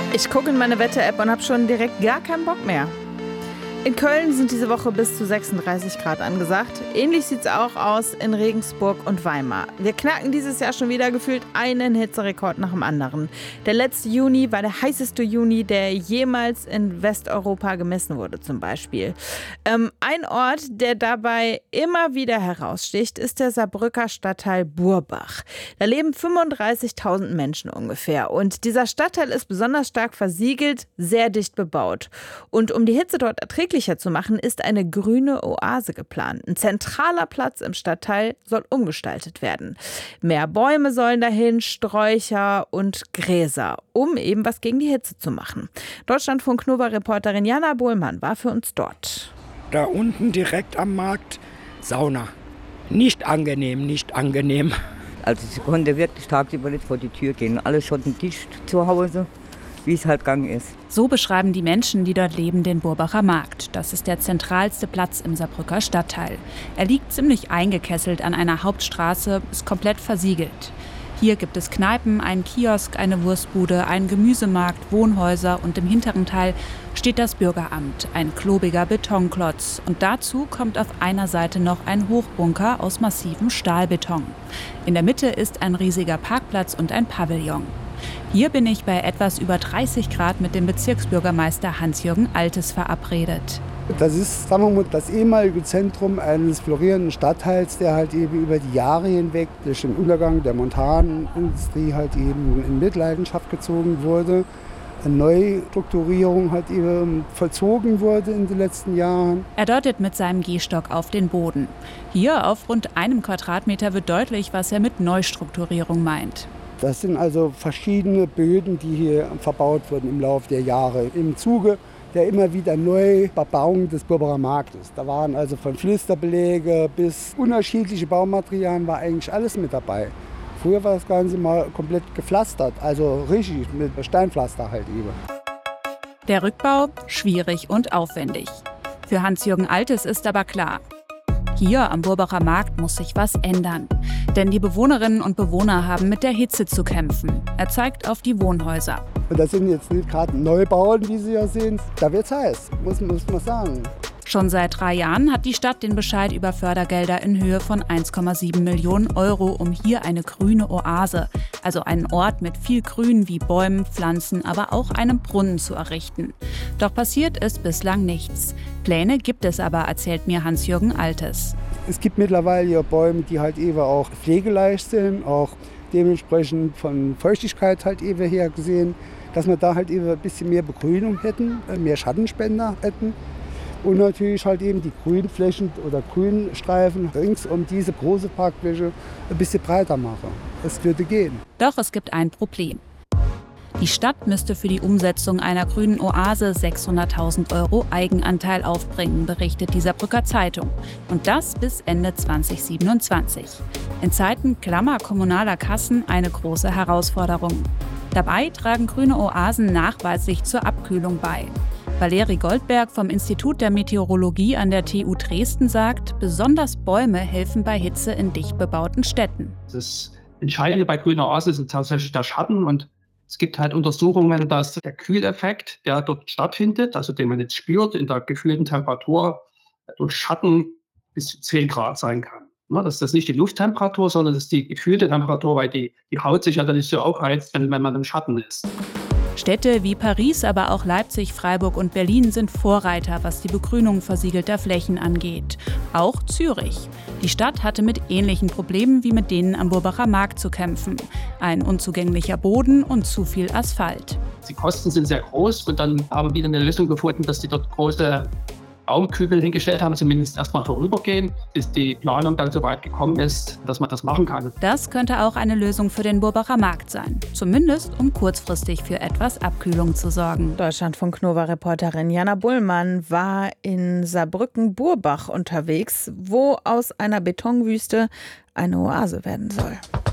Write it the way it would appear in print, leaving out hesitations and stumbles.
Ich gucke in meine Wetter-App und habe schon direkt gar keinen Bock mehr. In Köln sind diese Woche bis zu 36 Grad angesagt. Ähnlich sieht es auch aus in Regensburg und Weimar. Wir knacken dieses Jahr schon wieder gefühlt einen Hitzerekord nach dem anderen. Der letzte Juni war der heißeste Juni, der jemals in Westeuropa gemessen wurde zum Beispiel. Ein Ort, der dabei immer wieder heraussticht, ist der Saarbrücker Stadtteil Burbach. Da leben 35.000 Menschen ungefähr. Und dieser Stadtteil ist besonders stark versiegelt, sehr dicht bebaut. Und um die Hitze dort erträglicher zu machen, ist eine grüne Oase geplant. Ein zentraler Platz im Stadtteil soll umgestaltet werden. Mehr Bäume sollen dahin, Sträucher und Gräser, um eben was gegen die Hitze zu machen. Deutschlandfunk Nova-Reporterin Jana Bohlmann war für uns dort. Da unten direkt am Markt Sauna. Nicht angenehm, nicht angenehm. Also sie konnte wirklich tagsüber nicht vor die Tür gehen. Alles schottendicht zu Hause, wie es halt gang ist. So beschreiben die Menschen, die dort leben, den Burbacher Markt. Das ist der zentralste Platz im Saarbrücker Stadtteil. Er liegt ziemlich eingekesselt an einer Hauptstraße, ist komplett versiegelt. Hier gibt es Kneipen, einen Kiosk, eine Wurstbude, einen Gemüsemarkt, Wohnhäuser und im hinteren Teil steht das Bürgeramt, ein klobiger Betonklotz. Und dazu kommt auf einer Seite noch ein Hochbunker aus massivem Stahlbeton. In der Mitte ist ein riesiger Parkplatz und ein Pavillon. Hier bin ich bei etwas über 30 Grad mit dem Bezirksbürgermeister Hans-Jürgen Altes verabredet. Das ist, sagen wir mal, das ehemalige Zentrum eines florierenden Stadtteils, der halt eben über die Jahre hinweg durch den Untergang der Montanindustrie halt eben in Mitleidenschaft gezogen wurde. Eine Neustrukturierung halt eben vollzogen wurde in den letzten Jahren. Er deutet mit seinem Gehstock auf den Boden. Hier auf rund 1 Quadratmeter wird deutlich, was er mit Neustrukturierung meint. Das sind also verschiedene Böden, die hier verbaut wurden im Laufe der Jahre. Im Zuge der immer wieder Neubebauung des Burbacher Marktes. Da waren also von Pflasterbeläge bis unterschiedliche Baumaterialien, war eigentlich alles mit dabei. Früher war das Ganze mal komplett gepflastert, also richtig mit Steinpflaster halt eben. Der Rückbau schwierig und aufwendig. Für Hans-Jürgen Altes ist aber klar: Hier am Burbacher Markt muss sich was ändern. Denn die Bewohnerinnen und Bewohner haben mit der Hitze zu kämpfen. Er zeigt auf die Wohnhäuser. Und das sind jetzt nicht gerade Neubauten, wie Sie ja sehen. Da wird's heiß, muss man sagen. Schon seit 3 Jahren hat die Stadt den Bescheid über Fördergelder in Höhe von 1,7 Millionen Euro, um hier eine grüne Oase, also einen Ort mit viel Grün wie Bäumen, Pflanzen, aber auch einem Brunnen zu errichten. Doch passiert ist bislang nichts. Pläne gibt es aber, erzählt mir Hans-Jürgen Altes. Es gibt mittlerweile hier Bäume, die halt eben auch pflegeleicht sind, auch dementsprechend von Feuchtigkeit halt eben her gesehen, dass wir da halt eben ein bisschen mehr Begrünung hätten, mehr Schattenspender hätten. Und natürlich halt eben die Grünflächen oder Grünstreifen rings um diese große Parkfläche ein bisschen breiter machen. Das würde gehen. Doch es gibt ein Problem. Die Stadt müsste für die Umsetzung einer grünen Oase 600.000 Euro Eigenanteil aufbringen, berichtet die Saarbrücker Zeitung. Und das bis Ende 2027. In Zeiten klammer kommunaler Kassen eine große Herausforderung. Dabei tragen grüne Oasen nachweislich zur Abkühlung bei. Valerie Goldberg vom Institut der Meteorologie an der TU Dresden sagt, besonders Bäume helfen bei Hitze in dicht bebauten Städten. Das Entscheidende bei grüner Oase ist tatsächlich der Schatten, und es gibt halt Untersuchungen, dass der Kühleffekt, der dort stattfindet, also den man jetzt spürt in der gefühlten Temperatur, durch Schatten bis zu 10 Grad sein kann. Das ist nicht die Lufttemperatur, sondern das ist die gefühlte Temperatur, weil die Haut sich ja dann nicht so aufheizt, wenn man im Schatten ist. Städte wie Paris, aber auch Leipzig, Freiburg und Berlin sind Vorreiter, was die Begrünung versiegelter Flächen angeht. Auch Zürich. Die Stadt hatte mit ähnlichen Problemen wie mit denen am Burbacher Markt zu kämpfen. Ein unzugänglicher Boden und zu viel Asphalt. Die Kosten sind sehr groß, und dann haben wir eine Lösung gefunden, dass die dort große Raumkübel hingestellt haben, zumindest erstmal vorübergehen, bis die Planung dann so weit gekommen ist, dass man das machen kann. Das könnte auch eine Lösung für den Burbacher Markt sein. Zumindest, um kurzfristig für etwas Abkühlung zu sorgen. Deutschlandfunk Nova-Reporterin Jana Bohlmann war in Saarbrücken-Burbach unterwegs, wo aus einer Betonwüste eine Oase werden soll.